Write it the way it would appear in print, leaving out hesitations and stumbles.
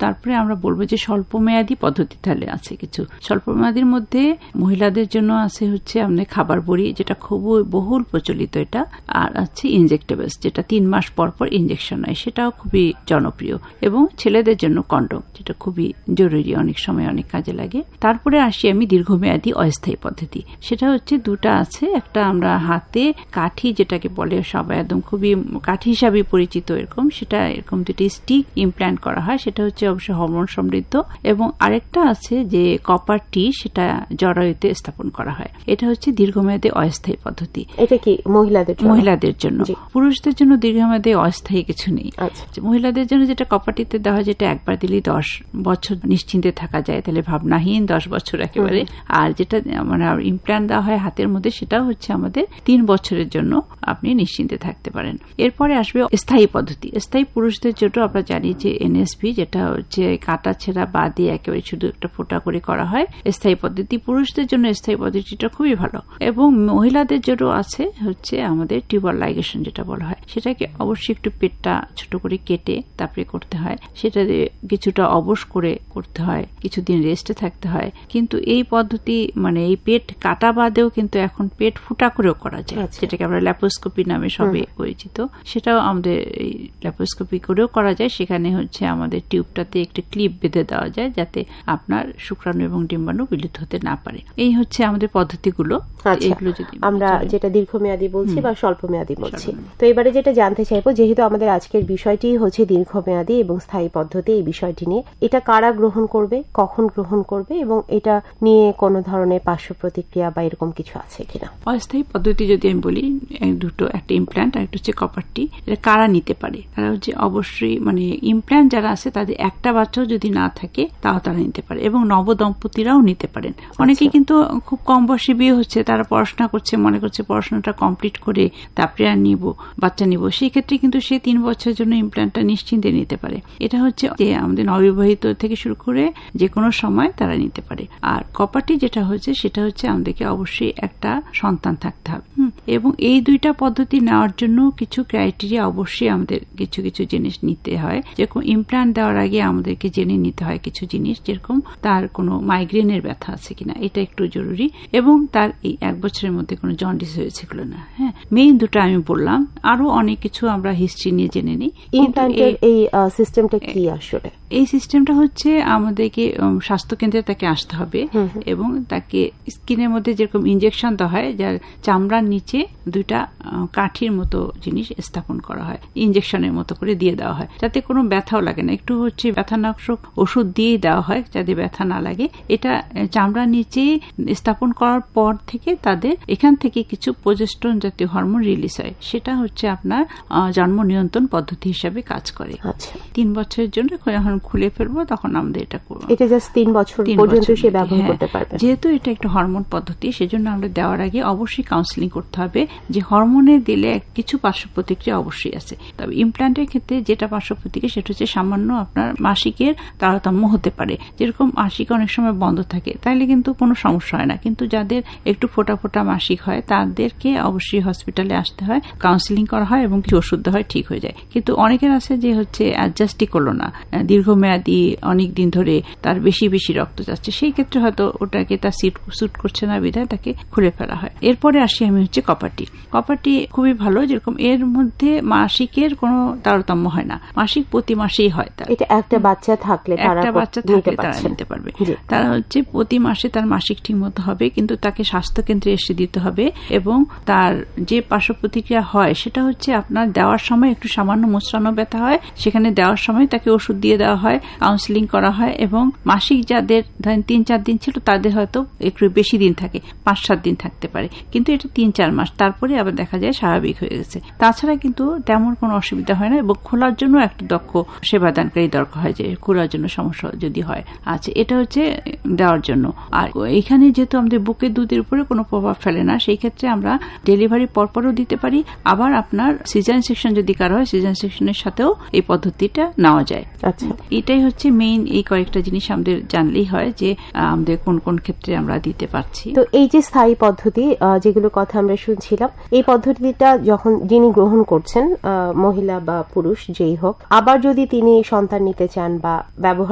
তারপরে আমরা বলবো যে স্বল্পমেয়াদী পদ্ধতি তাহলে আছে কিছু। স্বল্পমেয়াদীর মধ্যে মহিলাদের জন্য আছে হচ্ছে আমাদের খাবার বড়ি, যেটা খুব বহুল প্রচলিত এটা, আর আছে ইনজেক্টেবলস, যেটা 3 মাস পর পর ইনজেকশন হয়, সেটাও খুবই জনপ্রিয়, এবং ছেলেদের জন্য কন্ডম, যেটা খুবই জরুরি, অনেক সময় অনেক কাজে লাগে। তারপরে আসি আমি দীর্ঘমেয়াদী অস্থায়ী পদ্ধতি, সেটা হচ্ছে দুটা আছে। একটা আমরা হাতে কাঠি, যেটাকে বলে সবাই একদম খুবই কাঠি হিসাবে পরিচিত এরকম, সেটা এরকম দুটি স্টিক ইমপ্ল্যান্ট করা হয়, সেটা হচ্ছে অবশ্যই হরমোন সমৃদ্ধ। এবং আরেকটা আছে যে কপার টি, সেটা জরায়ুতে স্থাপন করা হয়। এটা হচ্ছে দীর্ঘমেয়াদী অস্থায়ী পদ্ধতি। এটা কি মহিলাদের জন্য? পুরুষদের জন্য দীর্ঘমেয়াদী অস্থায়ী কিছু নেই। মহিলাদের জন্য যেটা কপারটিতে দেওয়া হয়, যেটা একবার দিলেই 10 বছর নিশ্চিন্তে থাকা যায়, তাহলে ভাবনাহীন 10 বছর একেবারে। আর যেটা মানে ইমপ্ল্যান্ট দেওয়া হয় হাতের মধ্যে, সেটা হচ্ছে আমাদের 3 বছরের জন্য আপনি নিশ্চিন্তে থাকতে পারেন। এরপরে আসবে স্থায়ী পদ্ধতি। স্থায়ী পুরুষদের জন্য আমরা জানি যে এনএসপি, যেটা হচ্ছে কাটা ছেঁড়া বা দিয়ে একেবারে শুধু একটা ফোঁটা করে করা হয়। স্থায়ী পদ্ধতি পুরুষদের জন্য স্থায়ী পদ্ধতিটা খুবই ভালো। এবং মহিলাদের জন্য আছে হচ্ছে আমাদের টিউবার লাইগেশন, যেটা বলা হয়, সেটাকে অবশ্যই একটু পেটটা ছোট করে কেটে তারপরে করতে হয়, সেটা কিছুটা অবশ করে করতে হয়, কিছুদিন রেস্টে থাকতে হয়। কিন্তু এই পদ্ধতি মানে এই পেট কাটা বাদেও কিন্তু এখন পেট ফুটা করেও করা যায়, যেটাকে আমরা ল্যাপ্রোস্কোপি নামে সবে পরিচিত। সেটাও আমাদের ল্যাপ্রোস্কোপি করেও করা যায়। সেখানে হচ্ছে আমাদের টিউবটাতে একটি ক্লিপ বেঁধে দেওয়া যায়, যাতে আপনার শুক্রাণু এবং ডিম্বাণু বিলুপ্ত হতে না পারে। এই হচ্ছে আমাদের পদ্ধতিগুলো। এগুলো যদি আমরা যেটা দীর্ঘমেয়াদী বলছি বা স্বল্পমেয়াদী বলছি। তো এবারে যেটা জানতে চাইবো, যেহেতু আমাদের আজকের বিষয়টি হচ্ছে দীর্ঘমেয়াদী এবং স্থায়ী পদ্ধতি, এই বিষয়টি নিয়ে এটা কারা গ্রহণ করবে, কখন গ্রহণ করবে, এবং এটা নিয়ে কোনো ধরনের পার্শ্ব প্রতিক্রিয়া বা এরকম কিছু আছে কিনা? অস্থায়ী পদ্ধতি যদি আমি বলি, দুটো, একটা ইমপ্ল্যান্ট আর একটা হচ্ছে কপারটি। এটা কারা নিতে পারে? তারা হচ্ছে অবশ্যই মানে ইমপ্ল্যান্ট যারা আছে তাদের একটা বাচ্চাও যদি না থাকে তাও তারা নিতে পারে, এবং নবদম্পতিরাও নিতে পারেন। অনেকে কিন্তু খুব কম বয়সে বিয়ে হচ্ছে, তারা পড়াশোনা করছে, মনে করছে পড়াশোনাটা কমপ্লিট করে তারপরে আর বাচ্চা নিব, সেই ক্ষেত্রে কিন্তু সে 3 বছরের জন্য ইমপ্ল্যান্টটা নিশ্চিন্তে নিতে পারে। এটা হচ্ছে যে আমাদের নববিবাহিত থেকে শুরু করে যে কোনো সময় তারা নিতে পারে। আর কপারটি যেটা হচ্ছে, সেটা হচ্ছে আমাদেরকে অবশ্যই একটা সন্তান থাকতে হবে, এবং এই দুইটা পদ্ধতি নেওয়ার জন্য কিছু ক্রাইটেরিয়া অবশ্যই আমাদের কিছু কিছু জিনিস নিতে হয়। যেরকম ইমপ্ল্যান্ট দেওয়ার আগে আমাদেরকে জেনে নিতে হয় কিছু জিনিস, যেরকম তার কোনো মাইগ্রেনের ব্যথা আছে কিনা, এটা একটু জরুরি, এবং তার এই 1 বছরের মধ্যে কোনো জন্ডিস হয়েছে কিনা না। হ্যাঁ, মেইন দুটো আমি বললাম, আরো অনেক কিছু আমরা হিস্ট্রি নিয়ে জেনে নিই। ইমপ্ল্যান্টের এই সিস্টেমটা কি আসলে? এই সিস্টেমটা হচ্ছে আমাদেরকে স্বাস্থ্যকেন্দ্রে তাকে আসতে হবে, এবং তাকে স্কিনের মধ্যে যেরকম ইনজেকশন দেওয়া হয়, যার চামড়ার নিচে দুইটা কাঠির মতো জিনিস স্থাপন করা হয়, ইনজেকশনের মতো করে দিয়ে দেওয়া হয়, যাতে কোনো ব্যথাও লাগে না। একটু হচ্ছে ব্যথানাশক ওষুধ দিয়েই দেওয়া হয় যাতে ব্যথা না লাগে। এটা চামড়ার নিচে স্থাপন করার পর থেকে তাদের এখান থেকে কিছু প্রজেস্টেরন জাতীয় হরমোন রিলিজ হয়, সেটা হচ্ছে আপনার জন্ম নিয়ন্ত্রণ পদ্ধতি হিসাবে কাজ করে। 3 বছরের জন্য যখন খুলে ফেলবো তখন আমাদের এটা করবো। এটা জাস্ট 3 বছর পর্যন্ত সে ব্যবহার করতে পারবে। যেহেতু এটা একটা হরমোন পদ্ধতি, সেজন্য আমরা দেওয়ার আগে অবশ্যই কাউন্সিলিং করতে হবে যে হরমোনে দিলে কিছু পার্শ্ব প্রতিক্রিয়া অবশ্যই আছে। তবে ইমপ্ল্যান্টের ক্ষেত্রে যেটা পার্শ্ব প্রতিক্রিয়া, সেটা হচ্ছে সামান্য আপনার মাসিকের তারতম্য হতে পারে। যেরকম মাসিক অনেক সময় বন্ধ থাকে, তাহলে কিন্তু কোনো সমস্যা হয় না, কিন্তু যাদের একটু ফোটা ফোটা মাসিক হয় তাদেরকে অবশ্যই হসপিটালে আসতে হয়, কাউন্সিলিং করা হয় এবং কিছু ওষুধ দেওয়া হয়, ঠিক হয়ে যায়। কিন্তু অনেকের আছে যে হচ্ছে অ্যাডজাস্টই করলো না, দীর্ঘমেয়াদী অনেক দিন ধরে তার বেশি বেশি রক্ত যাচ্ছে, সেই ক্ষেত্রে হয়তো ওটাকে তার স্যুট করছে না, বিধায় তাকে খুলে ফেলা হয়। এরপরে আসি আমি হচ্ছে কপারটি। কপারটি খুবই ভালো, যেরকম এর মধ্যে মাসিকের কোনো তারতম্য হয় না, মাসিক প্রতি মাসেই হয়। এটা একটা বাচ্চা থাকলে তারা নিতে পারবে। তারা হচ্ছে প্রতি মাসে তার মাসিক ঠিক মতো হবে, কিন্তু তাকে স্বাস্থ্যকেন্দ্রে এসে দিতে হবে, এবং তার যে পার্শ্ব প্রতিক্রিয়া হয় সেটা হচ্ছে আপনার দেওয়ার সময় একটু সামান্য মোচড়ানো ব্যথা হয়, সেখানে দেওয়ার সময় তাকে ওষুধ দিয়ে দেওয়া হয়, কাউন্সিলিং করা হয়, এবং মাসিক যাদের ধরেন 3-4 দিন ছিল তাদের হয়তো একটু বেশি দিন থাকে, 5-7 দিন থাকতে পারে, কিন্তু এটা 3-4 মাস, তারপরে আবার দেখা যায় স্বাভাবিক হয়ে গেছে। তাছাড়া কিন্তু তেমন কোনো অসুবিধা হয় না, এবং খোলার জন্য একটা দক্ষ সেবাদানকারী দরকার হয়, যে খোলার জন্য সমস্যা যদি হয়। আচ্ছা, এটা হচ্ছে দেওয়ার জন্য। আর এখানে যেহেতু আমাদের বুকের দুধের উপরে কোনো প্রভাব ফেলে না, সেই ক্ষেত্রে আমরা ডেলিভারি পরপরও দিতে পারি, আবার আপনার সিজারিয়ান সেকশন যদি কারো হয়, সিজারিয়ান সেকশনের সাথেও এই পদ্ধতিটা নেওয়া যায়। আচ্ছা, এটাই হচ্ছে মেইন। এই কয়েকটা জিনিস আমাদের জানলেই হয় যে আমাদের কোন কোন ক্ষেত্রে আমরা দিতে পারছি। তো এই যে স্থায়ী পদ্ধতি যেগুলো কথা আমরা শুনছিলাম, এই পদ্ধতিটা যখন যিনি গ্রহণ করছেন, মহিলা বা পুরুষ যেই হোক, আবার যদি তিনি সন্তান নিতে চান বা ব্যবহার